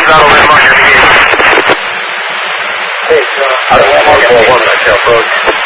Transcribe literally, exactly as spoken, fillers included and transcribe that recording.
Battle in Mark, I don't want to go on that, approach.